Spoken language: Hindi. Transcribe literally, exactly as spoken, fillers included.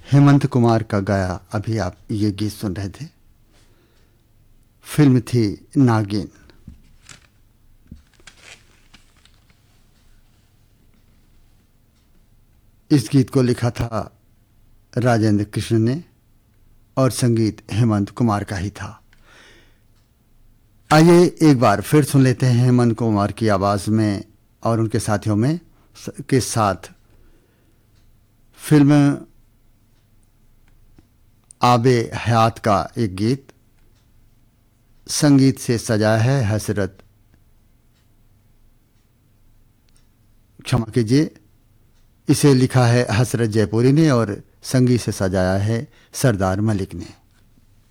हेमंत कुमार का गाया अभी आप ये गीत सुन रहे थे। फिल्म थी नागिन। इस गीत को लिखा था राजेंद्र कृष्ण ने और संगीत हेमंत कुमार का ही था। आइए एक बार फिर सुन लेते हैं हेमंत कुमार की आवाज़ में और उनके साथियों में के साथ फिल्म आबे हयात का एक गीत। संगीत से सजा है हसरत, क्षमा कीजिए, इसे लिखा है हसरत जयपुरी ने और संगीत से सजाया है सरदार मलिक ने।